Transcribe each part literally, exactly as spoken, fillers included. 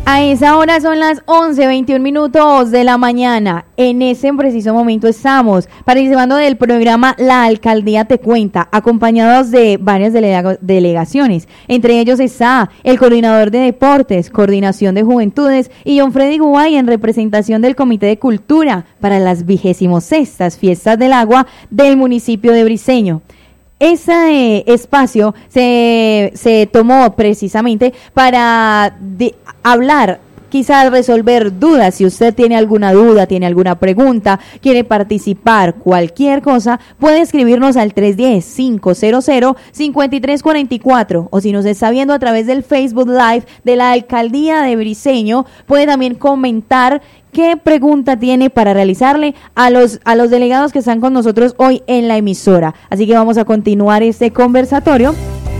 A esa hora son las once veintiún minutos de la mañana. En ese preciso momento estamos participando del programa La Alcaldía Te Cuenta, acompañados de varias delega- delegaciones. Entre ellos está el coordinador de deportes, coordinación de juventudes y John Freddy Gubay en representación del Comité de Cultura para las vigésimos sextas Fiestas del Agua del municipio de Briceño. Ese eh, espacio se, se tomó precisamente para de, hablar, quizás resolver dudas. Si usted tiene alguna duda, tiene alguna pregunta, quiere participar, cualquier cosa, puede escribirnos al tres uno cero, cinco cero cero, cinco tres cuatro cuatro, o si nos está viendo a través del Facebook Live de la Alcaldía de Briceño, puede también comentar qué pregunta tiene para realizarle a los, a los delegados que están con nosotros hoy en la emisora. Así que vamos a continuar este conversatorio.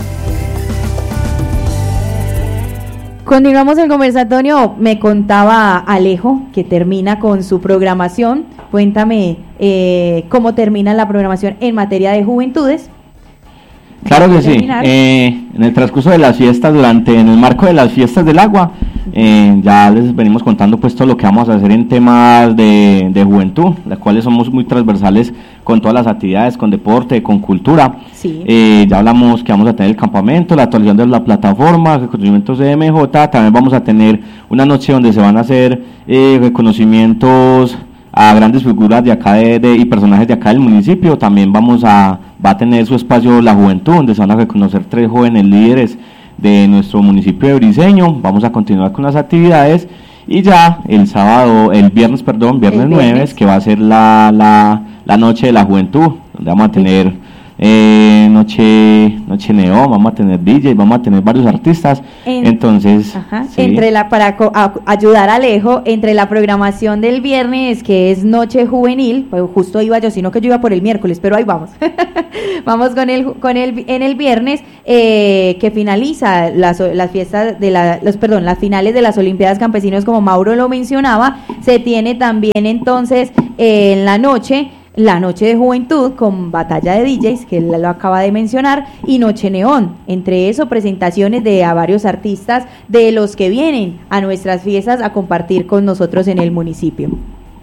Continuamos el conversatorio. Me contaba Alejo que termina con su programación. Cuéntame eh, cómo termina la programación en materia de juventudes. Claro que sí. Eh, en el transcurso de las fiestas, durante, en el marco de las fiestas del agua, eh, ya les venimos contando pues todo lo que vamos a hacer en temas de, de juventud, las cuales somos muy transversales con todas las actividades, con deporte, con cultura. Sí. Eh, ya hablamos que vamos a tener el campamento, la actualización de la plataforma, reconocimientos de M J, también vamos a tener una noche donde se van a hacer eh, reconocimientos a grandes figuras de acá de, de, y personajes de acá del municipio. También vamos a va a tener su espacio La Juventud, donde se van a reconocer tres jóvenes líderes de nuestro municipio de Briceño. Vamos a continuar con las actividades y ya el sábado, el viernes, perdón, viernes, viernes. nueve, que va a ser la, la, la noche de la juventud, donde vamos a tener eh, noche noche neón, vamos a tener D J, vamos a tener varios artistas. En, entonces ajá, sí. entre la para co- a, ayudar a Alejo, entre la programación del viernes, que es noche juvenil, pues justo iba yo, sino que yo iba por el miércoles, pero ahí vamos. Vamos con el con el en el viernes eh, que finaliza las las fiestas de la los perdón, las finales de las Olimpiadas Campesinos, como Mauro lo mencionaba. Se tiene también entonces eh, en la noche la noche de juventud con batalla de D Js, que él lo acaba de mencionar, y noche neón. Entre eso, presentaciones de a varios artistas de los que vienen a nuestras fiestas a compartir con nosotros en el municipio.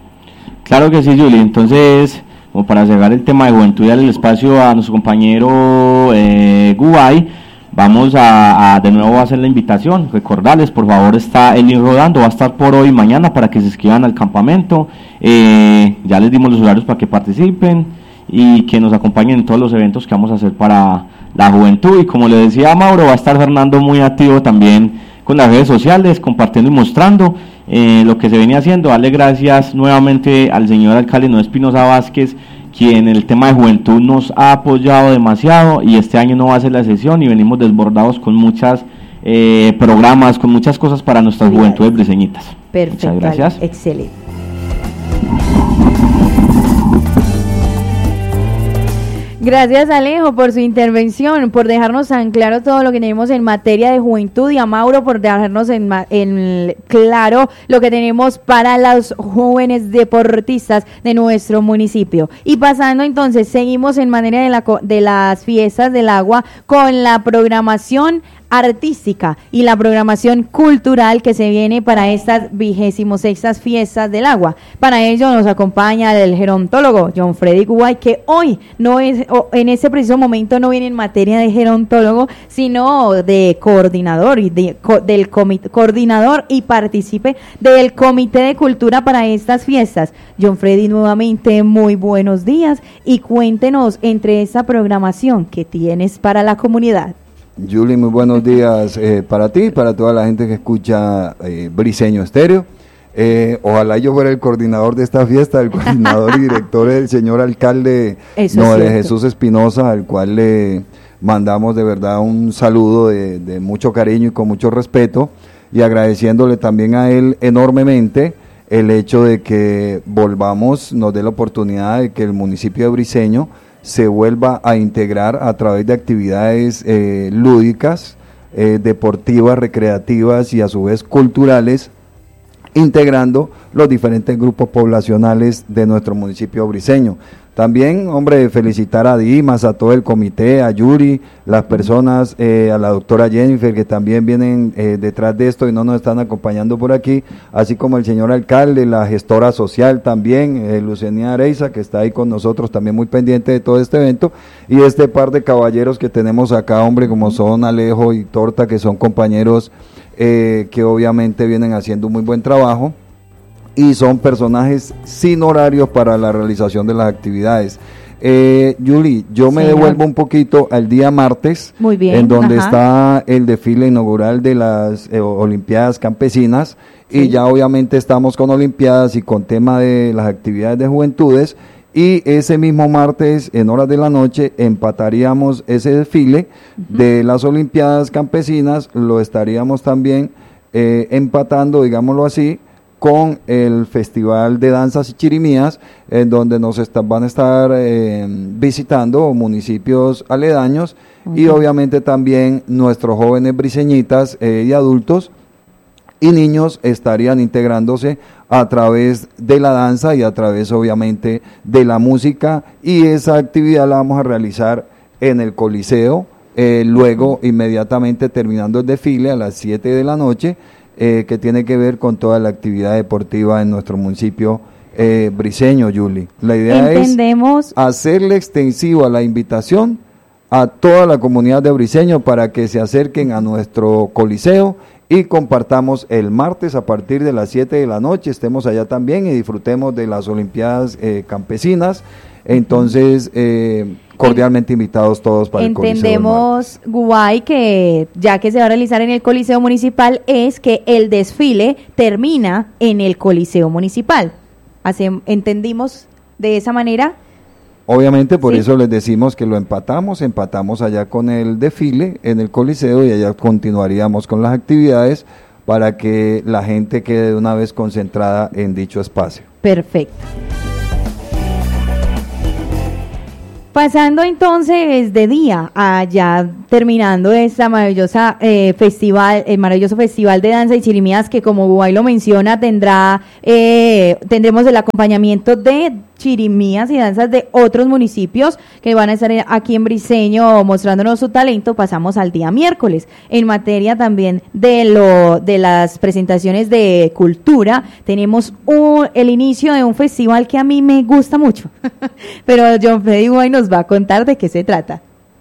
Claro que sí, Julie. Entonces, como para cerrar el tema de juventud y darle el espacio a nuestro compañero eh, Gubay, vamos a, a de nuevo a hacer la invitación. Recordarles, por favor, está el link rodando, va a estar por hoy y mañana para que se inscriban al campamento. Eh, ya les dimos los horarios para que participen y que nos acompañen en todos los eventos que vamos a hacer para la juventud. Y como le decía Mauro, va a estar Fernando muy activo también con las redes sociales, compartiendo y mostrando eh, lo que se venía haciendo. Darle gracias nuevamente al señor alcalde Noé Espinosa Vázquez, quien en el tema de juventud nos ha apoyado demasiado, y este año no va a ser la excepción, y venimos desbordados con muchas eh, programas, con muchas cosas para nuestras Gracias. juventudes briceñitas. Perfecto, muchas gracias. Excelente. Gracias, Alejo, por su intervención, por dejarnos tan claro todo lo que tenemos en materia de juventud, y a Mauro por dejarnos en, en claro lo que tenemos para los jóvenes deportistas de nuestro municipio. Y pasando entonces, seguimos en materia de, la, de las fiestas del agua con la programación artística y la programación cultural que se viene para estas vigésimos sextas fiestas del agua. Para ello nos acompaña el gerontólogo John Freddy Gubay, que hoy no es, o en este preciso momento no viene en materia de gerontólogo, sino de coordinador y de, co, del comité, coordinador y partícipe del Comité de Cultura para estas fiestas. John Freddy, nuevamente muy buenos días, y cuéntenos entre esa programación que tienes para la comunidad. Julie, muy buenos días eh, para ti, para toda la gente que escucha eh, Briceño Estéreo. Eh, ojalá yo fuera el coordinador de esta fiesta, el coordinador y director del señor alcalde Noé Jesús Espinosa, al cual le mandamos de verdad un saludo de, de mucho cariño y con mucho respeto, y agradeciéndole también a él enormemente el hecho de que volvamos, nos dé la oportunidad de que el municipio de Briceño se vuelva a integrar a través de actividades eh, lúdicas, eh, deportivas, recreativas y a su vez culturales, integrando los diferentes grupos poblacionales de nuestro municipio briceño. También, hombre, felicitar a Dimas, a todo el comité, a Yuri, las personas, eh, a la doctora Jennifer, que también vienen eh, detrás de esto y no nos están acompañando por aquí, así como el señor alcalde, la gestora social también, eh, Lucenia Areiza, que está ahí con nosotros, también muy pendiente de todo este evento, y este par de caballeros que tenemos acá, hombre, como son Alejo y Torta, que son compañeros eh, que obviamente vienen haciendo un muy buen trabajo, y son personajes sin horarios para la realización de las actividades. Eh, Yuli, yo me Señor. devuelvo un poquito al día martes, Muy bien, en donde ajá. está el desfile inaugural de las eh, Olimpiadas Campesinas, sí. y ya obviamente estamos con Olimpiadas y con tema de las actividades de juventudes, y ese mismo martes, en horas de la noche, empataríamos ese desfile uh-huh. de las Olimpiadas Campesinas, lo estaríamos también eh, empatando, digámoslo así, con el Festival de Danzas y Chirimías, en donde nos está, van a estar eh, visitando municipios aledaños uh-huh. y obviamente también nuestros jóvenes briseñitas eh, y adultos y niños estarían integrándose a través de la danza y a través obviamente de la música, y esa actividad la vamos a realizar en el Coliseo, eh, luego inmediatamente terminando el desfile a las siete de la noche, Eh, que tiene que ver con toda la actividad deportiva en nuestro municipio eh, briseño, Yuli. La idea Entendemos. es hacerle extensiva la invitación a toda la comunidad de Briseño para que se acerquen a nuestro coliseo y compartamos el martes a partir de las siete de la noche, estemos allá también y disfrutemos de las Olimpiadas eh, Campesinas. Entonces, eh, cordialmente invitados todos para el Coliseo. Entendemos, Guay, que ya que se va a realizar en el Coliseo Municipal, es que el desfile termina en el Coliseo Municipal. Hace, ¿entendimos de esa manera? Obviamente, por sí. eso les decimos que lo empatamos, empatamos allá con el desfile en el Coliseo y allá continuaríamos con las actividades para que la gente quede de una vez concentrada en dicho espacio. Perfecto. Pasando entonces de día a ya terminando esta maravillosa eh, festival, el maravilloso festival de danza y chirimías que, como Guay lo menciona, tendrá eh, tendremos el acompañamiento de chirimías y danzas de otros municipios que van a estar aquí en Briseño mostrándonos su talento. Pasamos al día miércoles. En materia también de lo de las presentaciones de cultura, tenemos un, el inicio de un festival que a mí me gusta mucho, pero John Freddy Guay nos va a contar de qué se trata.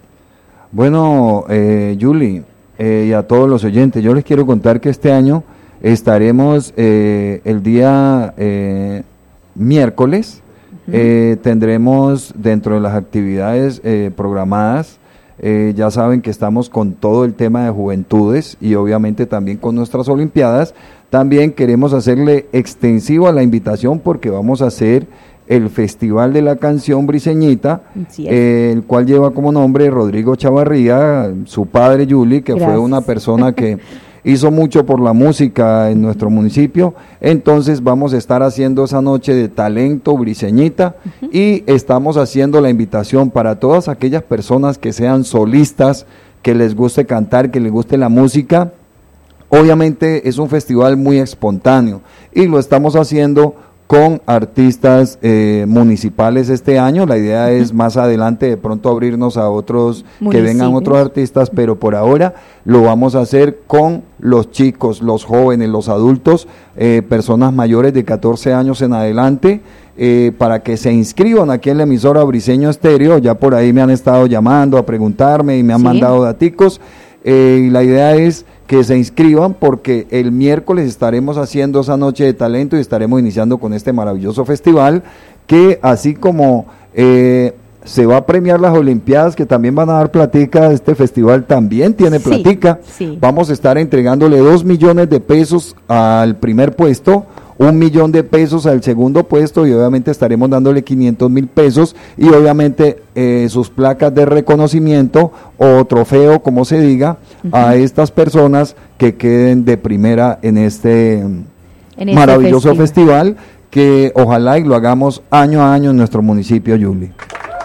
Bueno, eh, Yuli, eh, y a todos los oyentes, yo les quiero contar que este año estaremos eh, el día eh, miércoles, uh-huh. eh, tendremos dentro de las actividades eh, programadas, eh, ya saben que estamos con todo el tema de juventudes y obviamente también con nuestras Olimpiadas. También queremos hacerle extensiva la invitación porque vamos a hacer el Festival de la Canción Briseñita, eh, el cual lleva como nombre Rodrigo Chavarría, su padre Yuli, que Gracias. Fue una persona que hizo mucho por la música en nuestro municipio. Entonces vamos a estar haciendo esa noche de talento briseñita uh-huh. y estamos haciendo la invitación para todas aquellas personas que sean solistas, que les guste cantar, que les guste la música. Obviamente es un festival muy espontáneo y lo estamos haciendo con artistas eh, municipales este año. La idea es más adelante de pronto abrirnos a otros, que vengan otros artistas, pero por ahora lo vamos a hacer con los chicos, los jóvenes, los adultos, eh, personas mayores de catorce años en adelante, eh, para que se inscriban aquí en la emisora Briseño Estéreo. Ya por ahí me han estado llamando a preguntarme y me han ¿Sí? mandado daticos, eh, y la idea es que se inscriban porque el miércoles estaremos haciendo esa noche de talento y estaremos iniciando con este maravilloso festival que, así como eh, se va a premiar las Olimpiadas, que también van a dar platica, este festival también tiene sí, platica, sí. Vamos a estar entregándole dos millones de pesos al primer puesto, un millón de pesos al segundo puesto y obviamente estaremos dándole quinientos mil pesos y obviamente eh, sus placas de reconocimiento o trofeo, como se diga, uh-huh. a estas personas que queden de primera en este, en este maravilloso festival. festival que ojalá y lo hagamos año a año en nuestro municipio, Yuli.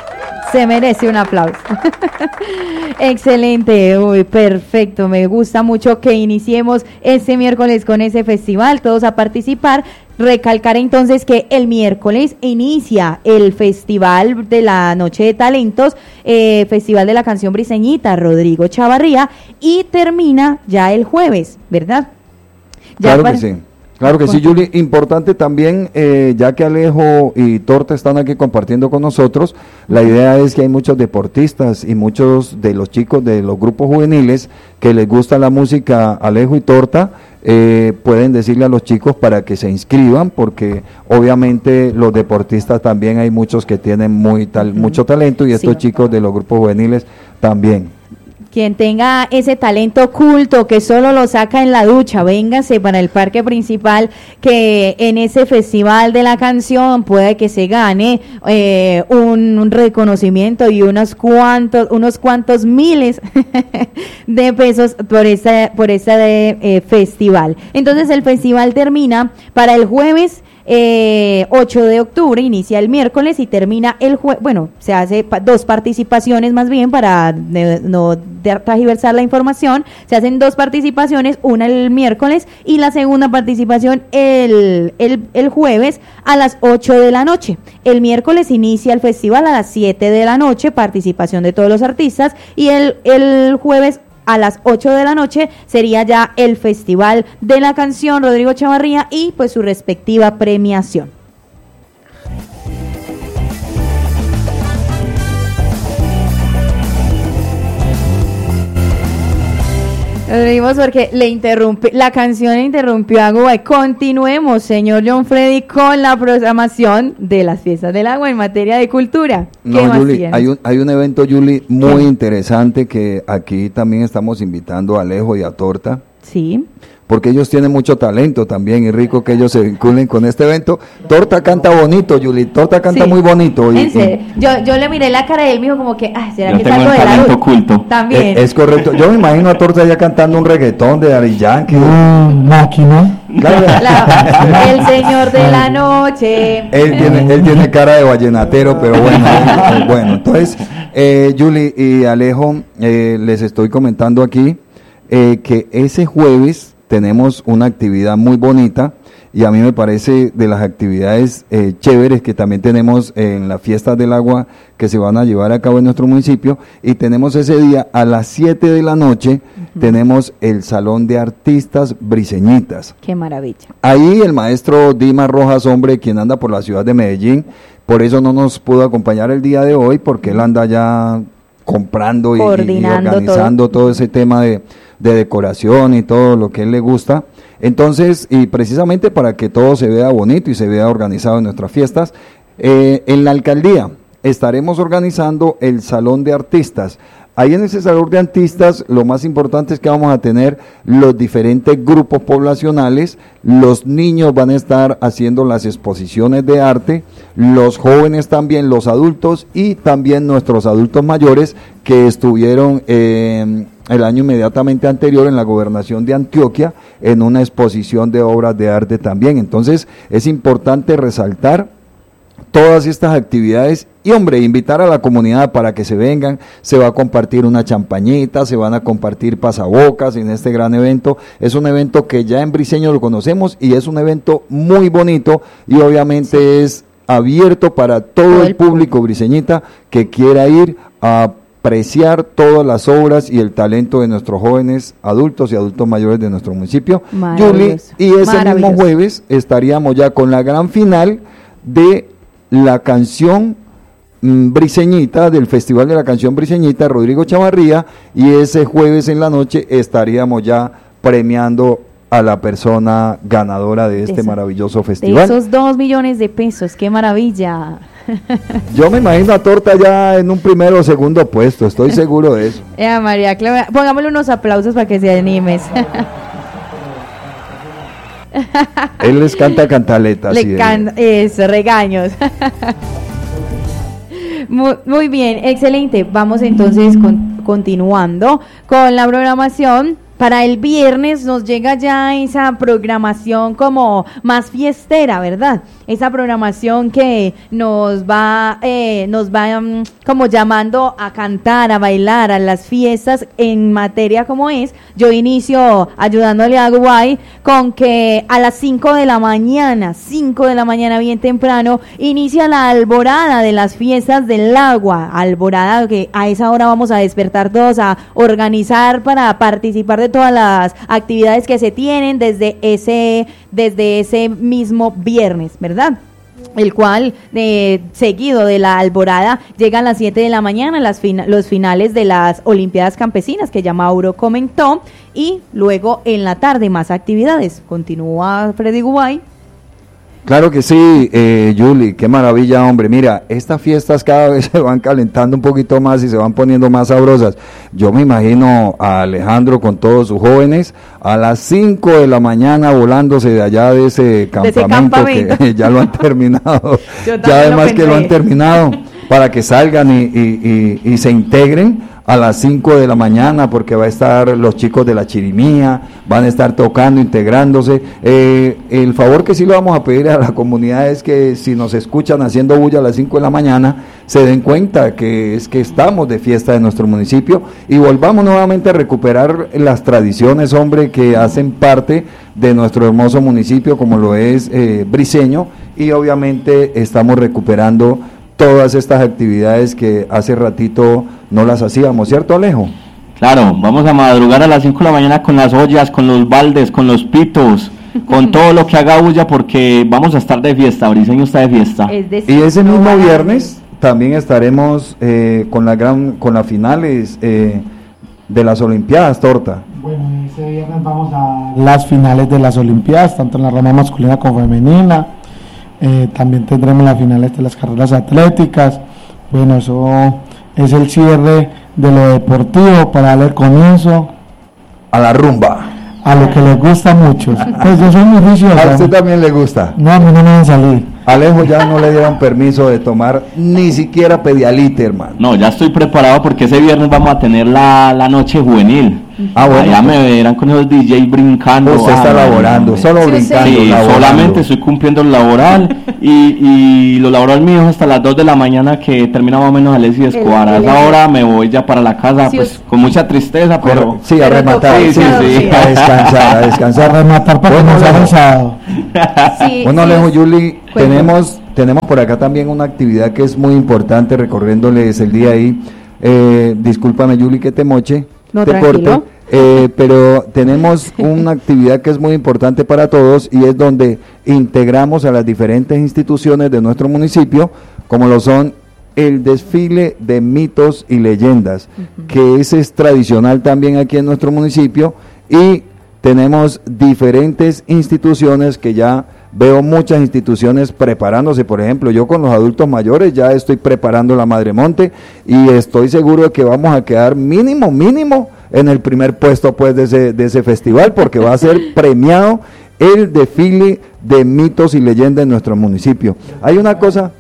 Se merece un aplauso. Excelente, uy, perfecto. Me gusta mucho que iniciemos este miércoles con ese festival, todos a participar. Recalcar entonces que el miércoles inicia el Festival de la Noche de Talentos, eh, Festival de la Canción Briseñita, Rodrigo Chavarría, y termina ya el jueves, ¿verdad? Ya claro para... que sí. Claro que sí, Julie. Importante también, eh, ya que Alejo y Torta están aquí compartiendo con nosotros, la idea es que hay muchos deportistas y muchos de los chicos de los grupos juveniles que les gusta la música Alejo y Torta, eh, pueden decirle a los chicos para que se inscriban, porque obviamente los deportistas también hay muchos que tienen muy tal, mucho talento, y estos sí. chicos de los grupos juveniles también. Quien tenga ese talento oculto que solo lo saca en la ducha, véngase para el parque principal, que en ese festival de la canción puede que se gane eh, un, un reconocimiento y unos cuantos, unos cuantos miles de pesos por este, por este eh, festival. Entonces el festival termina para el jueves Eh, ocho de octubre, inicia el miércoles y termina el jueves. Bueno, se hace pa- dos participaciones más bien para de, no tergiversar la información. Se hacen dos participaciones, una el miércoles y la segunda participación el, el, el jueves a las ocho de la noche. El miércoles inicia el festival a las siete de la noche, participación de todos los artistas, y el, el jueves a las ocho de la noche sería ya el Festival de la Canción Rodrigo Chavarría y pues su respectiva premiación. Nos reímos porque le interrumpe, la canción le interrumpió a Gubay. Continuemos, señor John Freddy, con la programación de las fiestas del agua en materia de cultura. No, Julie, hay un, hay un evento, Julie, muy ¿Qué? interesante que aquí también estamos invitando a Alejo y a Torta. Sí. Porque ellos tienen mucho talento también, y rico que ellos se vinculen con este evento. Torta canta bonito, Julie, Torta canta sí. muy bonito. Y, en serio, yo, yo le miré la cara de él, me dijo como que, ah, ¿será yo que tengo es algo de la oculto. También. Es, es correcto, yo me imagino a Torta ya cantando un reggaetón de Daddy Yankee. Mm, máquina. Claro. La, el señor de la noche. Él tiene, él tiene cara de vallenatero, pero bueno, él, bueno, entonces, eh, Julie y Alejo, eh, les estoy comentando aquí eh, que ese jueves tenemos una actividad muy bonita, y a mí me parece de las actividades eh, chéveres que también tenemos en las fiestas del agua que se van a llevar a cabo en nuestro municipio. Y tenemos ese día a las siete de la noche, uh-huh. tenemos el Salón de Artistas Briseñitas. ¡Qué maravilla! Ahí el maestro Dimas Rojas, hombre, quien anda por la ciudad de Medellín, por eso no nos pudo acompañar el día de hoy, porque él anda ya comprando y, y organizando todo. todo ese tema de, de decoración y todo lo que a él le gusta. Entonces, y precisamente para que todo se vea bonito y se vea organizado en nuestras fiestas, eh, en la alcaldía estaremos organizando el Salón de Artistas. Ahí en ese Salón de Artistas lo más importante es que vamos a tener los diferentes grupos poblacionales, los niños van a estar haciendo las exposiciones de arte, los jóvenes también, los adultos y también nuestros adultos mayores que estuvieron eh, el año inmediatamente anterior en la gobernación de Antioquia en una exposición de obras de arte también. Entonces es importante resaltar todas estas actividades y, hombre, invitar a la comunidad para que se vengan. Se va a compartir una champañita, se van a compartir pasabocas en este gran evento. Es un evento que ya en Briseño lo conocemos y es un evento muy bonito y obviamente sí. es abierto para todo, todo el público briseñita que quiera ir a apreciar todas las obras y el talento de nuestros jóvenes adultos y adultos mayores de nuestro municipio. Julie, y ese mismo jueves estaríamos ya con la gran final de la canción mm, briseñita, del Festival de la Canción Briseñita Rodrigo Chavarría, y ese jueves en la noche estaríamos ya premiando a la persona ganadora de este de eso, maravilloso festival. De esos dos millones de pesos, qué maravilla. Yo me imagino a Torta ya en un primero o segundo puesto, estoy seguro de eso. Eh, María Clara, pongámosle unos aplausos para que se animes. Él les canta cantaletas. Le can eso, regaños. muy, muy bien, excelente. Vamos entonces con, continuando con la programación para el viernes nos llega ya esa programación como más fiestera, ¿verdad? Esa programación que nos va, eh, nos va um, como llamando a cantar, a bailar, a las fiestas en materia como es. Yo inicio ayudándole a Guay con que a las cinco de la mañana, cinco de la mañana bien temprano, inicia la alborada de las fiestas del agua. Alborada que a esa hora vamos a despertar todos a organizar para participar de todas las actividades que se tienen desde ese, desde ese mismo viernes, ¿verdad? El cual, eh, seguido de la alborada, llegan a las siete de la mañana las fina- los finales de las Olimpiadas Campesinas, que ya Mauro comentó, y luego en la tarde más actividades. Continúa Freddy Guay. Claro que sí, eh, Yuli, qué maravilla, hombre. Mira, estas fiestas cada vez se van calentando un poquito más y se van poniendo más sabrosas. Yo me imagino a Alejandro con todos sus jóvenes a las cinco de la mañana volándose de allá de ese campamento, ese campamento. que ya lo han terminado. Yo Ya además lo que lo han pensé. terminado, para que salgan y, y, y, y se integren a las cinco de la mañana, porque va a estar los chicos de la Chirimía, van a estar tocando, integrándose. Eh, el favor que sí le vamos a pedir a la comunidad es que si nos escuchan haciendo bulla a las cinco de la mañana, se den cuenta que es que estamos de fiesta de nuestro municipio y volvamos nuevamente a recuperar las tradiciones, hombre, que hacen parte de nuestro hermoso municipio, como lo es eh, Briceño, y obviamente estamos recuperando todas estas actividades que hace ratito no las hacíamos, ¿cierto, Alejo? Claro, vamos a madrugar a las cinco de la mañana con las ollas, con los baldes, con los pitos, con todo lo que haga bulla, porque vamos a estar de fiesta. Briceño está de fiesta. Es decir, Y ese no mismo van a- viernes también estaremos eh, con la gran, con las finales eh, de las Olimpiadas, Torta. Bueno, ese viernes vamos a las finales de las Olimpiadas, tanto en la rama masculina como femenina. Eh, también tendremos las finales de las carreras atléticas. Bueno, eso es el cierre de lo deportivo para darle comienzo A la rumba. a lo que les gusta a muchos. Pues yo soy muy juicioso. A usted también le gusta. No, a mí no me van a salir. Alejo ya no le dieron permiso de tomar ni siquiera Pedialite, hermano. No, ya estoy preparado porque ese viernes vamos a tener la, la noche juvenil. Ah, bueno. Allá me verán con esos D J brincando. Usted está Ah, laborando, hombre. solo Sí, brincando. Sí, laborando. solamente estoy cumpliendo el laboral y, y lo laboral mío es hasta las dos de la mañana que termina más o menos Alessi Escobar. A el- esa hora me voy ya para la casa, Sí, pues us- con mucha tristeza, pero... Sí, a Pero rematar. tocó Sí, sí, sí. A descansar, a descansar. A rematar para que Bueno, nos hagan Alejo. sábado. Sí, Bueno, sí, Alejo, es- Yuli, Cuéntame. tenemos, tenemos por acá también una actividad que es muy importante, recorriéndoles el día ahí. Eh, discúlpame, Yuli, que te moche, No, te tranquilo. corte, eh, pero tenemos una actividad que es muy importante para todos y es donde integramos a las diferentes instituciones de nuestro municipio, como lo son el desfile de mitos y leyendas, que ese es tradicional también aquí en nuestro municipio, y tenemos diferentes instituciones que ya veo muchas instituciones preparándose. Por ejemplo, yo con los adultos mayores ya estoy preparando la Madremonte y estoy seguro de que vamos a quedar mínimo, mínimo en el primer puesto pues de ese, de ese festival, porque va a ser premiado el desfile de mitos y leyendas en nuestro municipio. Hay una cosa...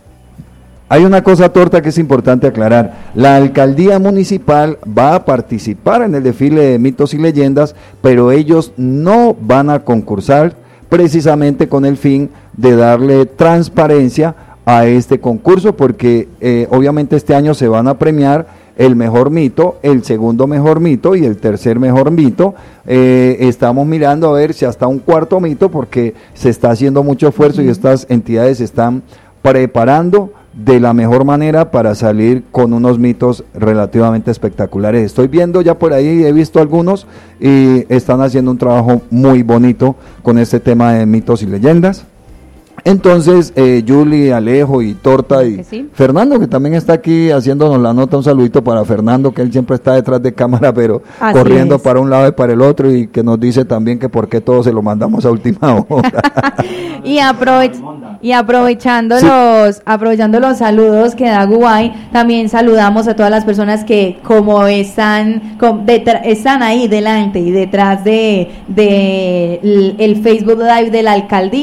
Hay una cosa, Torta, que es importante aclarar. La alcaldía municipal va a participar en el desfile de mitos y leyendas, pero ellos no van a concursar precisamente con el fin de darle transparencia a este concurso, porque eh, obviamente este año se van a premiar el mejor mito, el segundo mejor mito y el tercer mejor mito. Eh, estamos mirando a ver si hasta un cuarto mito, porque se está haciendo mucho esfuerzo y estas entidades se están preparando de la mejor manera para salir con unos mitos relativamente espectaculares. Estoy viendo ya por ahí, he visto algunos y están haciendo un trabajo muy bonito con este tema de mitos y leyendas. Entonces, eh, Yuli, Alejo y Torta y Que sí. Fernando, que también está aquí haciéndonos la nota, un saludito para Fernando, que él siempre está detrás de cámara, pero Así corriendo es. para un lado y para el otro, y que nos dice también que por qué todo se lo mandamos a última hora. Y, aprovech- y aprovechando Sí. los aprovechando los saludos que da Guay, también saludamos a todas las personas que como están com- detra- están ahí delante y detrás de, de l- el Facebook Live de la alcaldía,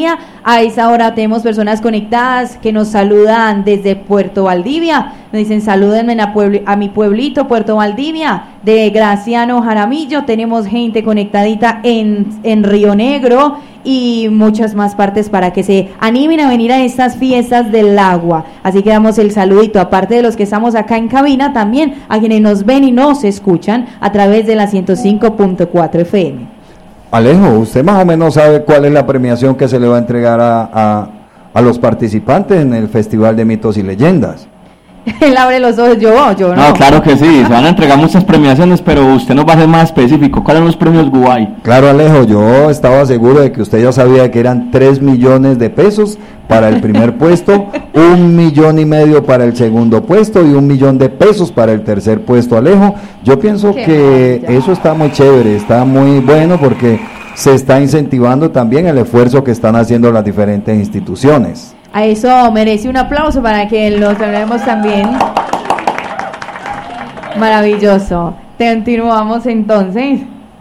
A esa hora tenemos personas conectadas que nos saludan desde Puerto Valdivia. Nos dicen salúdenme a, puebl- a mi pueblito, Puerto Valdivia. De Graciano Jaramillo tenemos gente conectadita en, en Río Negro y muchas más partes para que se animen a venir a estas fiestas del agua. Así que damos el saludito, aparte de los que estamos acá en cabina, también a quienes nos ven y nos escuchan a través de la ciento cinco punto cuatro F M. Alejo, ¿usted más o menos sabe cuál es la premiación que se le va a entregar a, a, a los participantes en el Festival de Mitos y Leyendas? Él abre los ojos, yo, yo no. No, claro que sí, se van a entregar muchas premiaciones, pero usted nos va a ser más específico. ¿Cuáles son los premios Gubay? Claro, Alejo, yo estaba seguro de que usted ya sabía que eran tres millones de pesos para el primer puesto, un millón y medio para el segundo puesto y un millón de pesos para el tercer puesto, Alejo. Yo pienso Qué que maravilla. eso está muy chévere, está muy bueno porque se está incentivando también el esfuerzo que están haciendo las diferentes instituciones. A eso merece un aplauso para que lo celebremos también. Maravilloso. Continuamos entonces.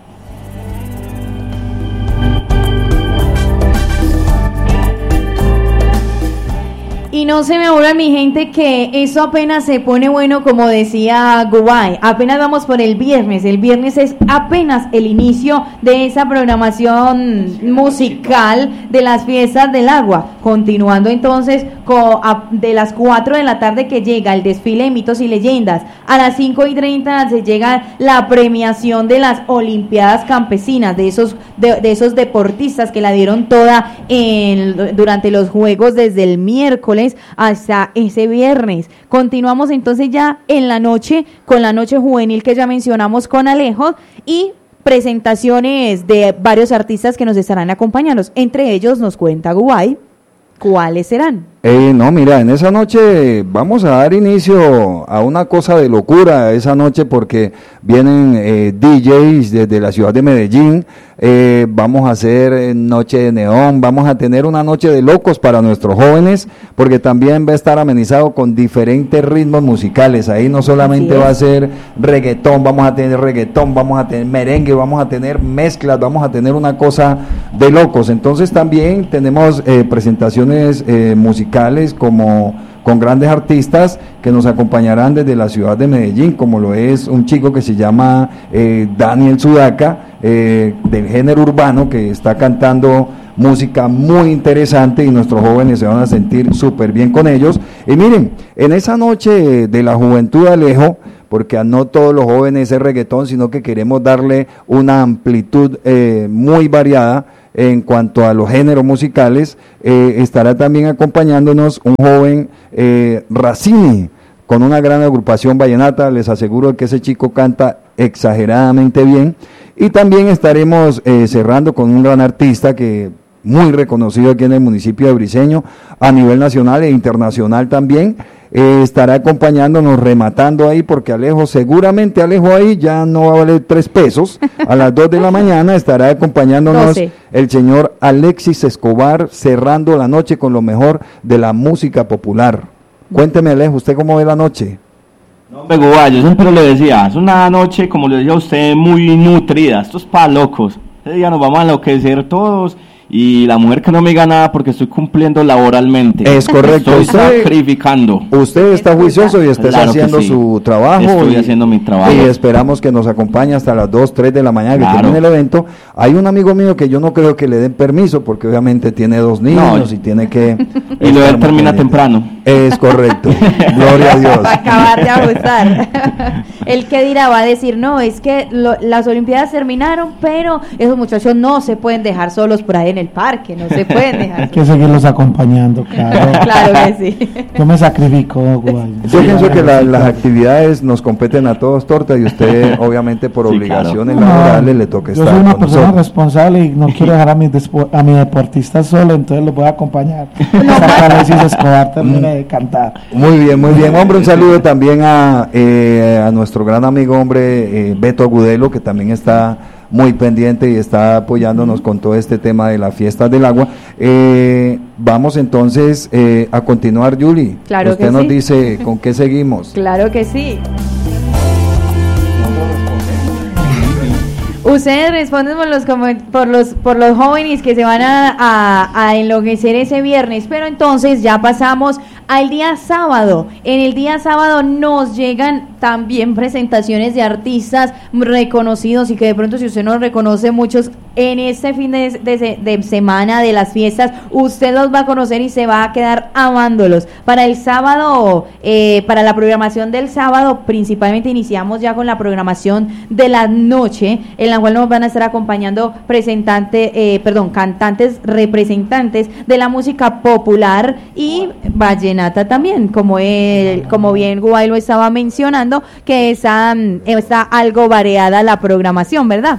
Y no se me aburra mi gente que eso apenas se pone bueno, como decía Gubay, apenas vamos por el viernes, el viernes es apenas el inicio de esa programación musical de las fiestas del agua, continuando entonces co- a- de las cuatro de la tarde que llega el desfile de mitos y leyendas, a las cinco y treinta se llega la premiación de las Olimpiadas Campesinas, de esos, de, de esos deportistas que la dieron toda en, durante los Juegos desde el miércoles hasta ese viernes. Continuamos entonces ya en la noche con la noche juvenil que ya mencionamos con Alejo y presentaciones de varios artistas que nos estarán acompañando. Entre ellos nos cuenta Gubay cuáles serán. Eh, no, mira, en esa noche vamos a dar inicio a una cosa de locura esa noche porque vienen eh, D Js desde la ciudad de Medellín, eh, vamos a hacer eh, noche de neón, vamos a tener una noche de locos para nuestros jóvenes porque también va a estar amenizado con diferentes ritmos musicales, ahí no solamente va a ser reggaetón, vamos a tener reggaetón, vamos a tener merengue, vamos a tener mezclas, vamos a tener una cosa de locos, entonces también tenemos eh, presentaciones eh, musicales como con grandes artistas que nos acompañarán desde la ciudad de Medellín, como lo es un chico que se llama eh, Daniel Sudaca, eh, del género urbano, que está cantando música muy interesante y nuestros jóvenes se van a sentir súper bien con ellos. Y miren, en esa noche de la juventud de Alejo, porque a no todos los jóvenes es reggaetón, sino que queremos darle una amplitud eh, muy variada en cuanto a los géneros musicales, eh, estará también acompañándonos un joven eh, Racini, con una gran agrupación vallenata, les aseguro que ese chico canta exageradamente bien, y también estaremos eh, cerrando con un gran artista que muy reconocido aquí en el municipio de Briceño, a nivel nacional e internacional también, eh, estará acompañándonos, rematando ahí, porque Alejo, seguramente Alejo ahí ya no va a valer tres pesos, a las dos de la mañana estará acompañándonos doce. El señor Alexis Escobar, cerrando la noche con lo mejor de la música popular. Cuénteme, Alejo, ¿usted cómo ve la noche? No, hombre, Gubay, yo siempre le decía, es una noche, como le decía a usted, muy nutrida, esto es para locos, ese día nos vamos a enloquecer todos, y la mujer que no me diga nada porque estoy cumpliendo laboralmente. Es correcto. Estoy Usted- sacrificando. Usted está juicioso y está Claro que haciendo sí. su trabajo. Estoy y, haciendo mi trabajo. Y esperamos que nos acompañe hasta las dos, tres de la mañana que Claro. termine el evento. Hay un amigo mío que yo no creo que le den permiso porque obviamente tiene dos niños No, y tiene que... Y lo de estar él termina muy pendiente. temprano. Es correcto. Gloria a Dios. Para acabar de ajustar. El que dirá va a decir, no, es que lo- las Olimpiadas terminaron, pero esos muchachos no se pueden dejar solos por ahí en el parque, no se pueden Hay dejar. que seguirlos acompañando, claro. Claro que sí. Yo me sacrifico, Gubay. Yo pienso que la- las actividades nos competen a todos, Torta, y usted obviamente por Sí, obligaciones claro. laborales le toca Yo estar soy una con persona nosotros. responsable y no quiero dejar a mis despo- a mi deportista solo, entonces los voy a acompañar. Hasta que Alexis Escobar termine de cantar. Muy bien, muy bien. Hombre, un saludo también a, eh, a nuestro gran amigo, hombre, eh, Beto Agudelo, que también está muy pendiente y está apoyándonos con todo este tema de las fiestas del agua. Eh, vamos entonces eh, a continuar, Yuli. Claro Usted que nos sí. dice con qué seguimos. Claro que sí. Ustedes responden por los, por los, por los jóvenes que se van a, a, a enloquecer ese viernes, pero entonces ya pasamos al día sábado. En el día sábado nos llegan también presentaciones de artistas reconocidos y que de pronto si usted no reconoce muchos en este fin de, de, de semana de las fiestas, usted los va a conocer y se va a quedar amándolos. Para el sábado, eh, para la programación del sábado, principalmente iniciamos ya con la programación de la noche, en la cual nos van a estar acompañando presentantes, eh, perdón, cantantes representantes de la música popular y vallenata también, como él, como bien Gubay lo estaba mencionando, que está, está algo variada la programación, ¿verdad?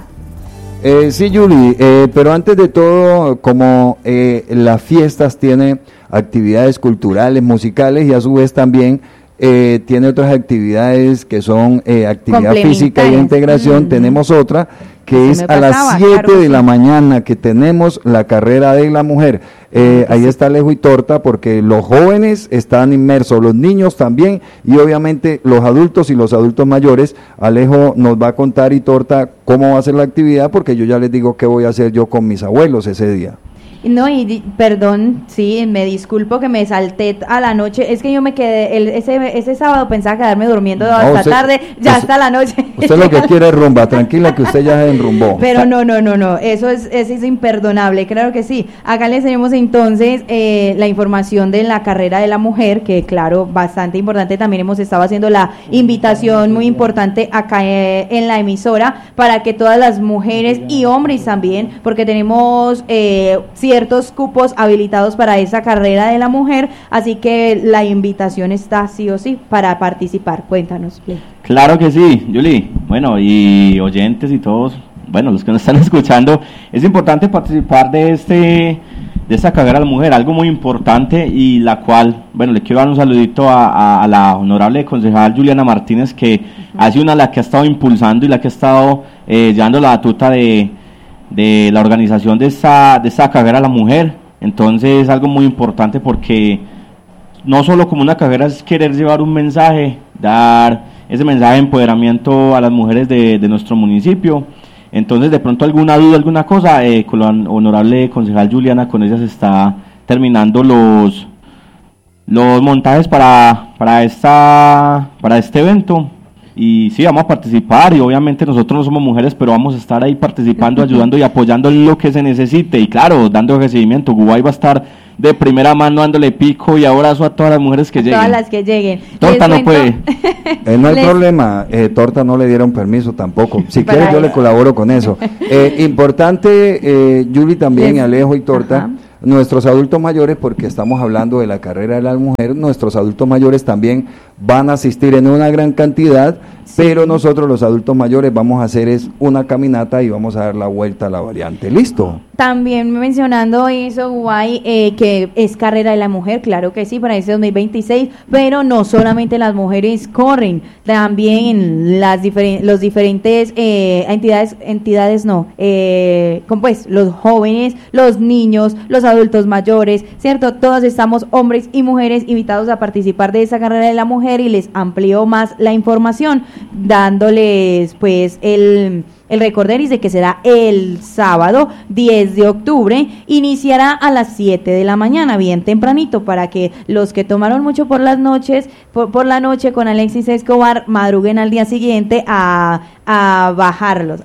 Eh, sí, Julie, eh, pero antes de todo, como eh, las fiestas tienen actividades culturales, musicales y a su vez también eh, tiene otras actividades que son eh, actividad física y integración, mm. tenemos otra que es a pasaba, las siete claro de sí. la mañana que tenemos la carrera de la mujer. Eh, ahí sí. está Alejo y Torta porque los jóvenes están inmersos, los niños también y obviamente los adultos y los adultos mayores. Alejo nos va a contar y Torta cómo va a ser la actividad porque yo ya les digo qué voy a hacer yo con mis abuelos ese día. No, y di, perdón, sí, me disculpo que me salté a la noche, es que yo me quedé, el, ese ese sábado pensaba quedarme durmiendo no, hasta usted, tarde, ya usted, hasta la noche. Usted lo que quiere es rumba, tranquila que usted ya se enrumbó. Pero no, no, no, no, eso es, eso es imperdonable, claro que sí. Acá les tenemos entonces eh, la información de la carrera de la mujer, que claro, bastante importante, también hemos estado haciendo la invitación muy importante acá eh, en la emisora, para que todas las mujeres y hombres también, porque tenemos eh, ciertos cupos habilitados para esa carrera de la mujer, así que la invitación está sí o sí para participar. Cuéntanos, Play. Claro que sí, Yuli. Bueno, y oyentes y todos, bueno, los que nos están escuchando, es importante participar de este de esta carrera de la mujer, algo muy importante y la cual, bueno, le quiero dar un saludito a, a, a la honorable concejal Juliana Martínez, que uh-huh. ha sido una de las que ha estado impulsando y la que ha estado eh, llevando la batuta de de la organización de esta, de esta carrera a la mujer. Entonces es algo muy importante porque no solo como una carrera es querer llevar un mensaje, dar ese mensaje de empoderamiento a las mujeres de, de nuestro municipio. Entonces de pronto alguna duda, alguna cosa, eh, con la honorable concejal Juliana, con ella se está terminando los los montajes para, para, esta, para este evento. Y sí, vamos a participar y obviamente nosotros no somos mujeres, pero vamos a estar ahí participando, ayudando y apoyando en lo que se necesite. Y claro, dando recibimiento. Gubay va a estar de primera mano dándole pico y abrazo a todas las mujeres que a lleguen. Todas las que lleguen. Torta no puede. Eh, no hay Les... problema, eh, Torta no le dieron permiso tampoco. Si quiere yo le colaboro con eso. Eh, importante, eh, Yuli también, Les... Alejo y Torta. Ajá. Nuestros adultos mayores, porque estamos hablando de la carrera de la mujer, nuestros adultos mayores también van a asistir en una gran cantidad, sí. pero nosotros los adultos mayores vamos a hacer es una caminata y vamos a dar la vuelta a la variante. ¿Listo? También mencionando eso, Guay, eh, que es carrera de la mujer, claro que sí, para este dos mil veintiséis, pero no solamente las mujeres corren, también las diferen- los diferentes eh, entidades, entidades no, eh, como pues los jóvenes, los niños, los adultos mayores, ¿cierto? Todos estamos, hombres y mujeres, invitados a participar de esa carrera de la mujer y les amplío más la información, dándoles pues el... El recorderis de que será el sábado diez de octubre, iniciará a las siete de la mañana, bien tempranito, para que los que tomaron mucho por las noches, por, por la noche con Alexis Escobar, madruguen al día siguiente a, a bajarlos,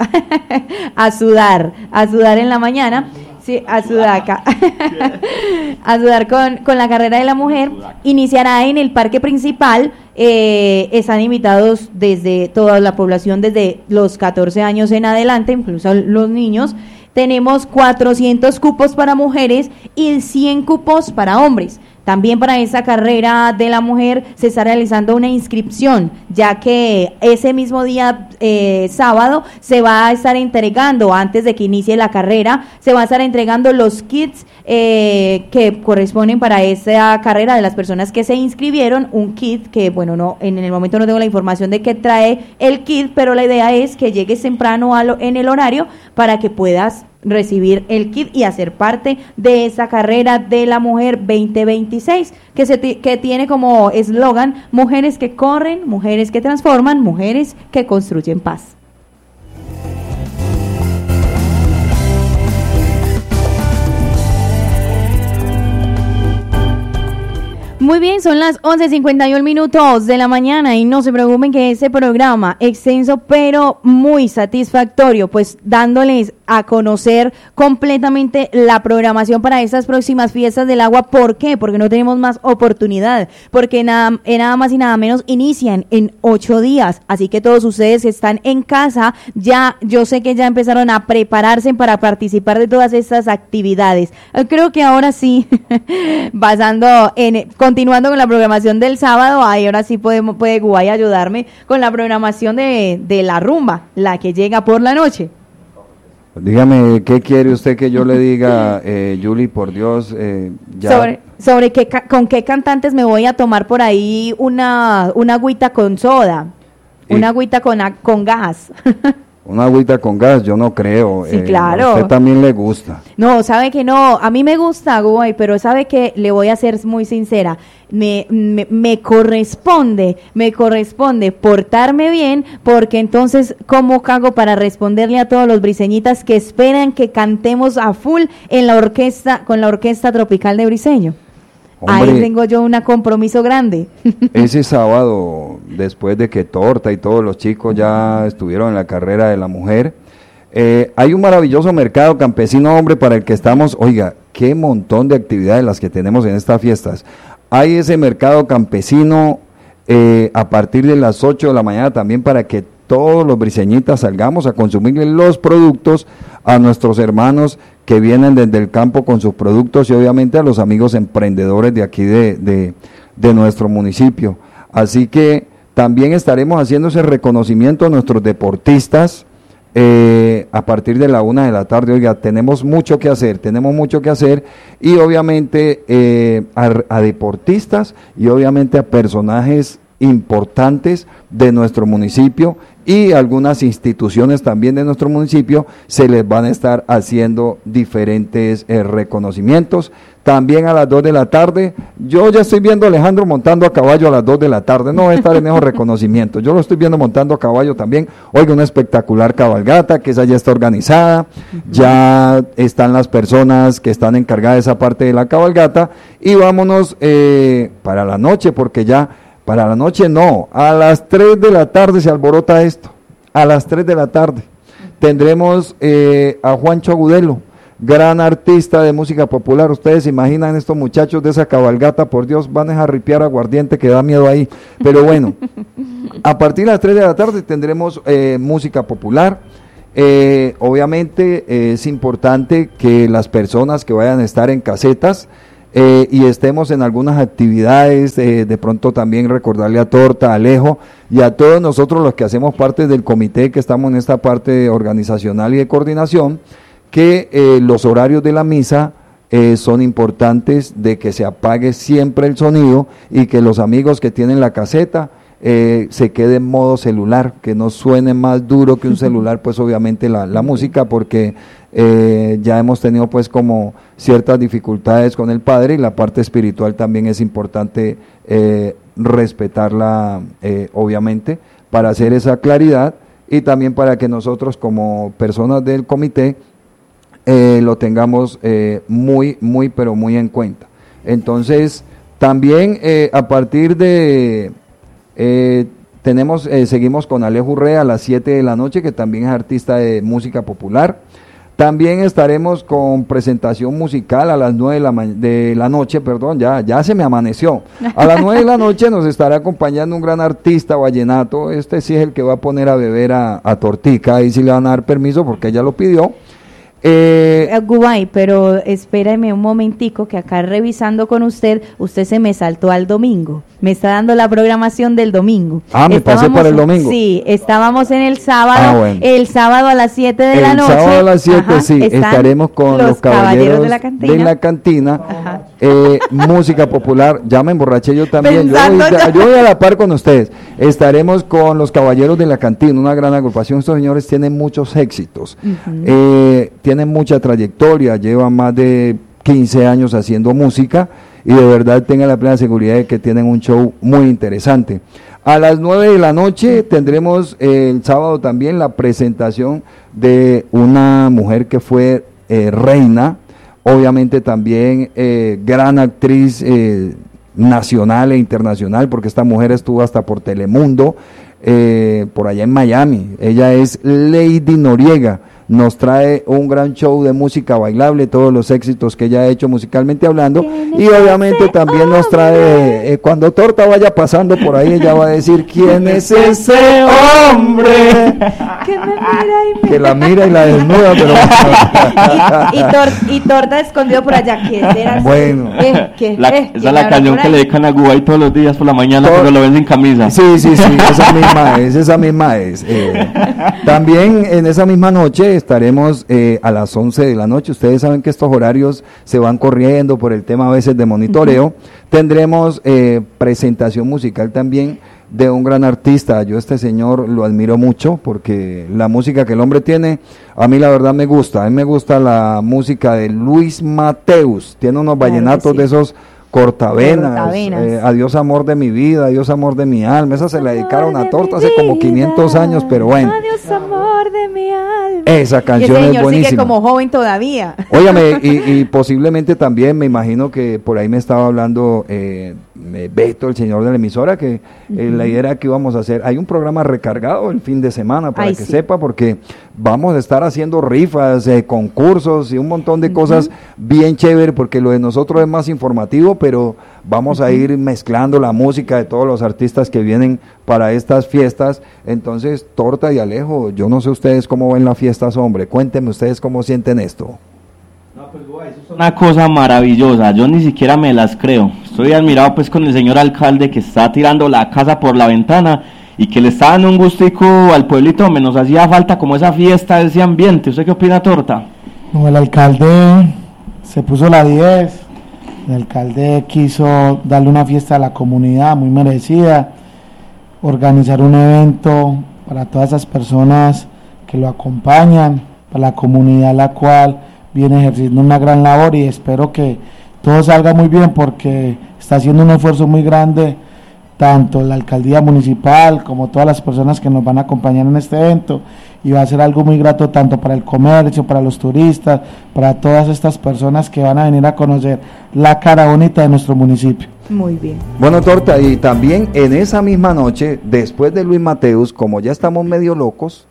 a sudar, a sudar en la mañana. Sí, a Sudaca. A sudar con, con la carrera de la mujer. Iniciará en el parque principal. Eh, están invitados desde toda la población, desde los catorce años en adelante, incluso los niños. Tenemos cuatrocientos cupos para mujeres y cien cupos para hombres. También para esa carrera de la mujer se está realizando una inscripción, ya que ese mismo día eh, sábado se va a estar entregando, antes de que inicie la carrera, se va a estar entregando los kits eh, que corresponden para esa carrera de las personas que se inscribieron, un kit que, bueno, no en el momento no tengo la información de qué trae el kit, pero la idea es que llegues temprano a lo, en el horario para que puedas recibir el kit y hacer parte de esa carrera de la mujer veinte veintiséis, que se t- que tiene como eslogan: mujeres que corren, mujeres que transforman, mujeres que construyen paz. Muy bien, son las once cincuenta y uno minutos de la mañana y no se preocupen que ese programa extenso pero muy satisfactorio, pues dándoles a conocer completamente la programación para estas próximas fiestas del agua. ¿Por qué? Porque no tenemos más oportunidad, porque nada, eh, nada más y nada menos inician en ocho días, así que todos ustedes que están en casa, ya yo sé que ya empezaron a prepararse para participar de todas estas actividades. Creo que ahora sí, basando en... Continuando con la programación del sábado, ahí ahora sí podemos, puede Guay ayudarme con la programación de, de la rumba, la que llega por la noche. Dígame, ¿qué quiere usted que yo le diga, eh, Julie, por Dios? Eh, ya. Sobre, sobre qué, con qué cantantes me voy a tomar por ahí una, una agüita con soda, ¿Y? una agüita con, con gas. Una agüita con gas, yo no creo. Sí, eh, claro. A usted también le gusta. No, sabe que no, a mí me gusta, Guay, pero sabe que le voy a ser muy sincera, me, me, me corresponde, me corresponde portarme bien, porque entonces, ¿cómo cago para responderle a todos los briseñitas que esperan que cantemos a full en la orquesta, con la Orquesta Tropical de Briseño? Hombre, ahí tengo yo un compromiso grande. Ese sábado, después de que Torta y todos los chicos ya estuvieron en la carrera de la mujer, eh, hay un maravilloso mercado campesino, hombre, para el que estamos. Oiga, qué montón de actividades las que tenemos en estas fiestas. Hay ese mercado campesino eh, a partir de las ocho de la mañana también, para que todos los briseñitas salgamos a consumir los productos a nuestros hermanos que vienen desde el campo con sus productos, y obviamente a los amigos emprendedores de aquí de, de, de nuestro municipio. Así que también estaremos haciendo ese reconocimiento a nuestros deportistas eh, a partir de la una de la tarde. Oiga, tenemos mucho que hacer, tenemos mucho que hacer, y obviamente eh, a, a deportistas y obviamente a personajes importantes de nuestro municipio y algunas instituciones también de nuestro municipio se les van a estar haciendo diferentes eh, reconocimientos. También a las dos de la tarde, yo ya estoy viendo a Alejandro montando a caballo a las dos de la tarde, no va a estar en esos reconocimientos, yo lo estoy viendo montando a caballo también. Oiga, una espectacular cabalgata, que esa ya está organizada, ya están las personas que están encargadas de esa parte de la cabalgata, y vámonos eh, para la noche, porque ya para la noche no, a las tres de la tarde se alborota esto, a las tres de la tarde tendremos eh, a Juancho Agudelo, gran artista de música popular. Ustedes se imaginan estos muchachos de esa cabalgata, por Dios, van a jarripear aguardiente que da miedo ahí, pero bueno, a partir de las tres de la tarde tendremos eh, música popular. Eh, obviamente eh, es importante que las personas que vayan a estar en casetas Eh, y estemos en algunas actividades, eh, de pronto también recordarle a Torta, a Alejo y a todos nosotros los que hacemos parte del comité, que estamos en esta parte organizacional y de coordinación, que eh, los horarios de la misa eh, son importantes, de que se apague siempre el sonido y que los amigos que tienen la caseta eh, se quede en modo celular, que no suene más duro que un celular, pues obviamente la, la música, porque eh, ya hemos tenido pues como ciertas dificultades con el Padre, y la parte espiritual también es importante eh, respetarla, eh, obviamente, para hacer esa claridad, y también para que nosotros como personas del comité eh, lo tengamos eh, muy, muy, pero muy en cuenta. Entonces, también eh, a partir de... Eh, tenemos, eh, seguimos con Alejo Urrea a las siete de la noche, que también es artista de música popular. También estaremos con presentación musical a las nueve de la, de la noche, perdón, ya, ya se me amaneció. A las nueve de la noche nos estará acompañando un gran artista vallenato. Este sí es el que va a poner a beber a, a Tortica, ahí sí le van a dar permiso porque ella lo pidió. Eh, Guay, pero espérame un momentico, que acá revisando con usted, usted se me saltó al domingo. Me está dando la programación del domingo. Ah, me pasé para el domingo. Sí, estábamos en el sábado, Ah, bueno. el sábado a las siete de el la noche. El sábado a las siete, Ajá, sí, estaremos con los, los caballeros, caballeros de la cantina, de la cantina eh, música popular. Ya me emborraché yo también, yo voy, ya, yo voy a la par con ustedes. Estaremos con los caballeros de la cantina, una gran agrupación. Estos señores tienen muchos éxitos, uh-huh. eh, tienen mucha trayectoria, llevan más de quince años haciendo música, y de verdad tengan la plena seguridad de que tienen un show muy interesante. A las nueve de la noche tendremos eh, el sábado también la presentación de una mujer que fue eh, reina, obviamente también eh, gran actriz, eh, nacional e internacional, porque esta mujer estuvo hasta por Telemundo, eh, por allá en Miami. Ella es Lady Noriega. Nos trae un gran show de música bailable, todos los éxitos que ella ha hecho musicalmente hablando, y obviamente también nos trae, eh, cuando Torta vaya pasando por ahí, ella va a decir, ¿quién es ese hombre? Que me mira y me... Que la mira y la desnuda, pero... y, y, tor y Torta escondido por allá, ¿qué será? Bueno. Eh, ¿qué? La, Eh, esa es la canción que le dedican a Gubay todos los días por la mañana, Todo, pero lo ven sin camisa. Sí, sí, sí, esa misma es, esa misma es. Eh, también en esa misma noche estaremos eh, a las once de la noche. Ustedes saben que estos horarios se van corriendo por el tema a veces de monitoreo. Uh-huh. Tendremos eh, presentación musical también de un gran artista. Yo este señor lo admiro mucho porque la música que el hombre tiene, a mí la verdad me gusta. A mí me gusta la música de Luis Mateus. Tiene unos vallenatos claro sí. de esos cortavenas, cortavenas. Eh, adiós amor de mi vida, adiós amor de mi alma. Esa se la dedicaron a Torta hace como quinientos años, pero bueno. Adiós amor de mi alma. Esa canción es buenísima. Y ese señor sigue como joven todavía. Óyame, y, y posiblemente también, me imagino que por ahí me estaba hablando eh, Beto, el señor de la emisora, que uh-huh. eh, la idea era que íbamos a hacer, hay un programa recargado el fin de semana, para Ay, que sí. sepa, porque vamos a estar haciendo rifas, eh, concursos y un montón de uh-huh. cosas bien chévere, porque lo de nosotros es más informativo, pero vamos uh-huh. a ir mezclando la música de todos los artistas que vienen para estas fiestas. Entonces, Torta y Alejo, yo no sé ustedes cómo ven las fiestas, hombre, cuéntenme ustedes cómo sienten esto. No, pues, güey, eso es una cosa maravillosa, yo ni siquiera me las creo. Estoy admirado pues con el señor alcalde que está tirando la casa por la ventana y que le está dando un gustico al pueblito, donde nos hacía falta como esa fiesta, ese ambiente. ¿Usted qué opina, Torta? No, el alcalde se puso la diez, el alcalde quiso darle una fiesta a la comunidad muy merecida, organizar un evento para todas esas personas que lo acompañan, para la comunidad la cual viene ejerciendo una gran labor, y espero que todo salga muy bien porque está haciendo un esfuerzo muy grande tanto la alcaldía municipal como todas las personas que nos van a acompañar en este evento, y va a ser algo muy grato tanto para el comercio, para los turistas, para todas estas personas que van a venir a conocer la cara bonita de nuestro municipio. Muy bien. Bueno, Torta, y también en esa misma noche, después de Luis Mateus, como ya estamos medio locos,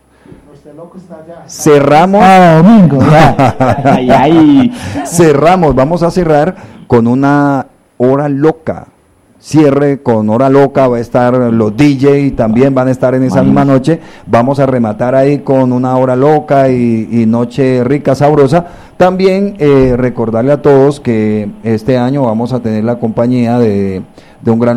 cerramos ah, domingo, ay, ay. cerramos, vamos a cerrar con una hora loca, cierre con hora loca, va a estar los D J, también van a estar en esa Vamos. misma noche, vamos a rematar ahí con una hora loca y, y noche rica, sabrosa. También eh, recordarle a todos que este año vamos a tener la compañía de, de un gran